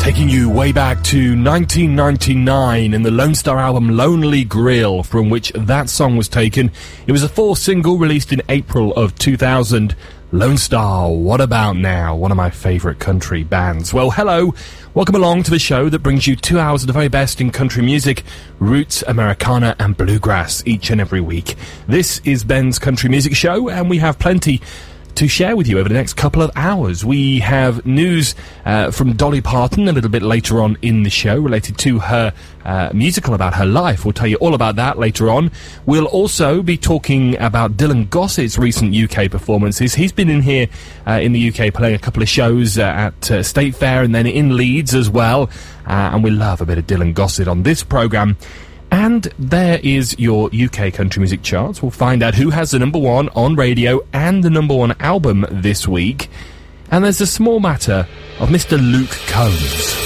Taking you way back to 1999 in the Lone Star album Lonely Grill, from which that song was taken. It was a 4 single released in April of 2000. Lone Star, What About Now? One of my favourite country bands. Well, hello. Welcome along to the show that brings you 2 hours of the very best in country music, roots, Americana and bluegrass each and every week. This is Ben's Country Music Show, and we have plenty to share with you over the next couple of hours. We have news from Dolly Parton a little bit later on in the show related to her musical about her life. We'll tell you all about that later on. We'll also be talking about Dylan Gossett's recent UK performances. He's been in here in the UK playing a couple of shows at State Fair and then in Leeds as well. And we love a bit of Dylan Gossett on this programme. And there is your UK country music charts. We'll find out who has the number one on radio and the number one album this week. And there's a small matter of Mr. Luke Combs.